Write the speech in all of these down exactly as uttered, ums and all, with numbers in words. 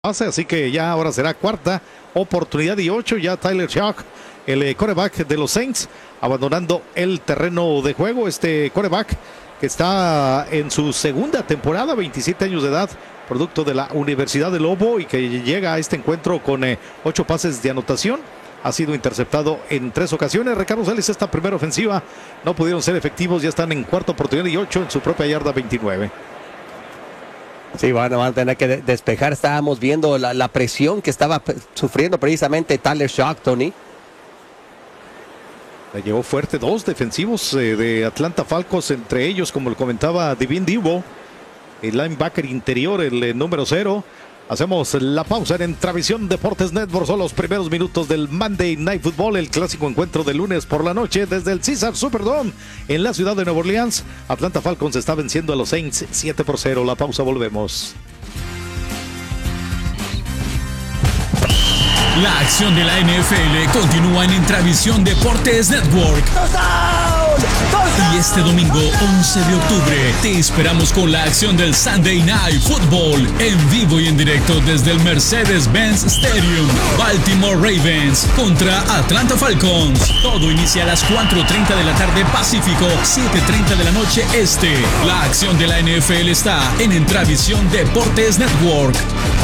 Hace, así que ya ahora será cuarta oportunidad y ocho. Ya Tyler Shough, el eh, quarterback de los Saints, abandonando el terreno de juego. Este quarterback que está en su segunda temporada, veintisiete años de edad, producto de la Universidad de Lobo, y que llega a este encuentro con eh, ocho pases de anotación. Ha sido interceptado en tres ocasiones. Ricardo Celis, esta primera ofensiva no pudieron ser efectivos. Ya están en cuarta oportunidad y ocho en su propia yarda veintinueve. Sí, bueno, van a tener que despejar. Estábamos viendo la, la presión que estaba sufriendo precisamente Tyler Shough, Tony. Le llevó fuerte dos defensivos eh, de Atlanta Falcons, entre ellos, como lo comentaba Divin Divo, el linebacker interior, el eh, número cero. Hacemos la pausa en Entravisión Deportes Network. Son los primeros minutos del Monday Night Football, el clásico encuentro de lunes por la noche desde el Caesars Superdome en la ciudad de Nueva Orleans. Atlanta Falcons está venciendo a los Saints siete por cero. La pausa, volvemos. La acción de la N F L continúa en Entravisión Deportes Network. Y este domingo once de octubre te esperamos con la acción del Sunday Night Football en vivo y en directo desde el Mercedes-Benz Stadium. Baltimore Ravens contra Atlanta Falcons. Todo inicia a las cuatro treinta de la tarde Pacífico, siete treinta de la noche Este. La acción de la N F L está en Entravisión Deportes Network.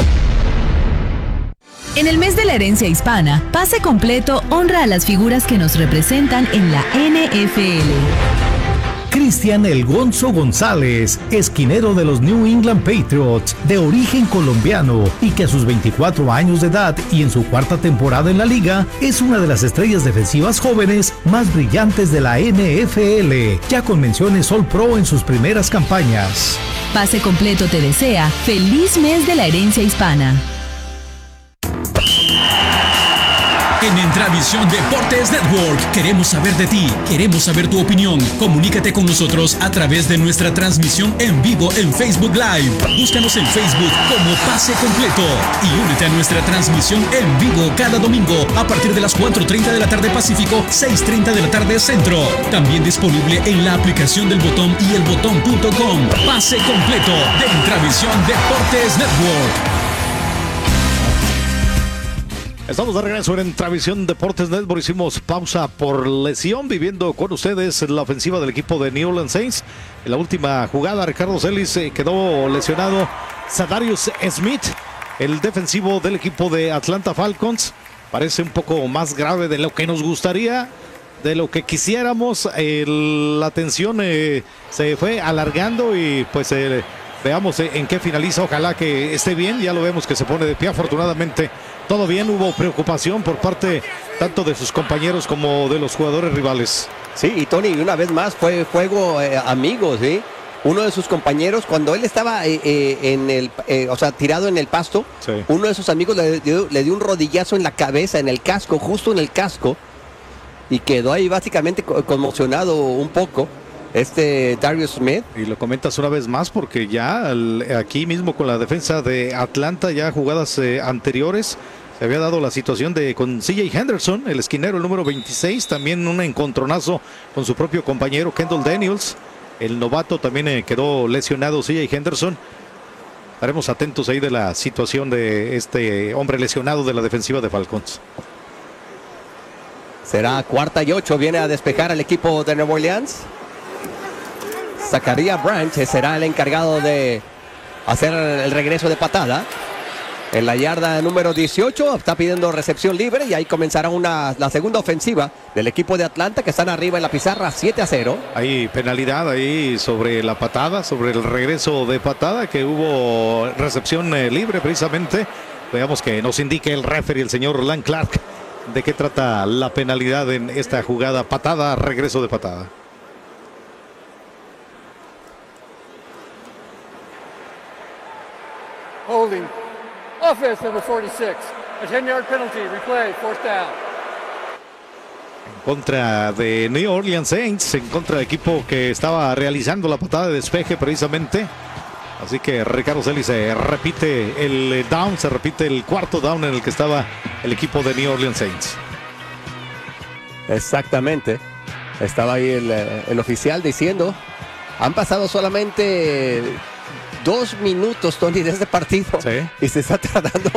En el mes de la herencia hispana, Pase Completo honra a las figuras que nos representan en la N F L. Cristian El Gonzo González, esquinero de los New England Patriots, de origen colombiano y que a sus veinticuatro años de edad y en su cuarta temporada en la liga, es una de las estrellas defensivas jóvenes más brillantes de la N F L, ya con menciones All Pro en sus primeras campañas. Pase Completo te desea feliz mes de la herencia hispana. En Entravisión Deportes Network queremos saber de ti, queremos saber tu opinión. Comunícate con nosotros a través de nuestra transmisión en vivo en Facebook Live. Búscanos en Facebook como Pase Completo y únete a nuestra transmisión en vivo cada domingo a partir de las cuatro treinta de la tarde Pacífico, seis treinta de la tarde Centro. También disponible en la aplicación del Botón y el botón punto com. Pase Completo de Entravisión Deportes Network. Estamos de regreso en Entravisión Deportes Network. Hicimos pausa por lesión, viviendo con ustedes la ofensiva del equipo de New Orleans Saints. En la última jugada, Ricardo Celis, eh, quedó lesionado Zadarius Smith, el defensivo del equipo de Atlanta Falcons. Parece un poco más grave de lo que nos gustaría, de lo que quisiéramos. El, la tensión eh, se fue alargando y pues eh, veamos eh, en qué finaliza. Ojalá que esté bien. Ya lo vemos que se pone de pie, afortunadamente. Todo bien. Hubo preocupación por parte tanto de sus compañeros como de los jugadores rivales. Sí, y Tony, una vez más fue juego eh, amigos, ¿sí? Uno de sus compañeros, cuando él estaba eh, eh, en el, eh, o sea, tirado en el pasto, sí, uno de sus amigos le dio, le dio un rodillazo en la cabeza, en el casco, justo en el casco, y quedó ahí básicamente conmocionado un poco. Este Darius Smith. Y lo comentas una vez más porque ya el, aquí mismo con la defensa de Atlanta, ya jugadas eh, anteriores, se había dado la situación de con C J Henderson, el esquinero, el número veintiséis, también un encontronazo con su propio compañero Kendall Daniels. El novato también eh, quedó lesionado, C J Henderson. Estaremos atentos ahí de la situación de este hombre lesionado de la defensiva de Falcons. Será cuarta y ocho, viene a despejar al equipo de Nueva Orleans. Zachariah Branch será el encargado de hacer el regreso de patada. En la yarda número dieciocho está pidiendo recepción libre y ahí comenzará una, la segunda ofensiva del equipo de Atlanta, que están arriba en la pizarra siete a cero. Hay penalidad ahí sobre la patada, sobre el regreso de patada, que hubo recepción eh, libre precisamente. Veamos que nos indique el referee, el señor Lan Clark, de qué trata la penalidad en esta jugada. Patada, regreso de patada. Holding. Offense number forty-six. A ten-yard penalty. Replay. Fourth down. En contra de New Orleans Saints, en contra del equipo que estaba realizando la patada de despeje precisamente. Así que Ricardo Celis se repite el down, se repite el cuarto down en el que estaba el equipo de New Orleans Saints. Exactamente. Estaba ahí el, el oficial diciendo, han pasado solamente dos minutos, Tony, de este partido. Sí. Y se está tardando